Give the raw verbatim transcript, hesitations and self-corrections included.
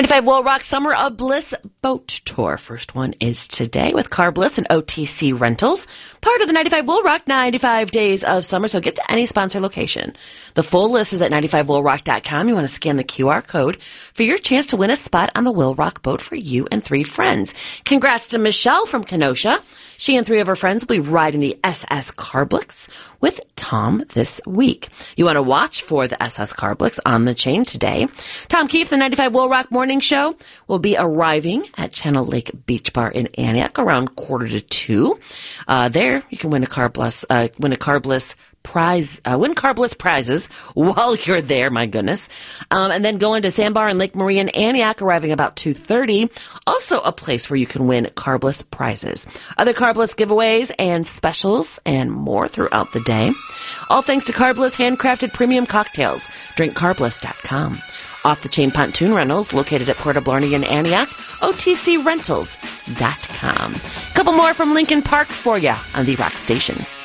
ninety-five Will Rock Summer of Bliss Boat Tour. First one is today with Car Bliss and O T C Rentals, part of the ninety-five Will Rock ninety-five Days of Summer, so get to any sponsor location. The full list is at ninety-five will rock dot com. You want to scan the Q R code for your chance to win a spot on the Will Rock boat for you and three friends. Congrats to Michelle from Kenosha. She and three of her friends will be riding the S S Carblix with Tom this week. You want to watch for the S S Carblix on the chain today. Tom Keefe, the ninety-five Will Rock Morning Show, will be arriving at Channel Lake Beach Bar in Antioch around quarter to two. Uh, there, you can win a Car Bliss, uh, win a Car Bliss prize, uh, win Car Bliss prizes while you're there, my goodness. Um, and then going to Sandbar and Lake Maria in Antioch, arriving about two thirty. Also a place where you can win Car Bliss prizes. Other Car Bliss giveaways and specials and more throughout the day. All thanks to Car Bliss handcrafted premium cocktails. Drink car bliss dot com. Off the chain pontoon rentals located at Porta Blarney in Antioch, O T C rentals dot com. Couple more from Lincoln Park for you on the Rock Station.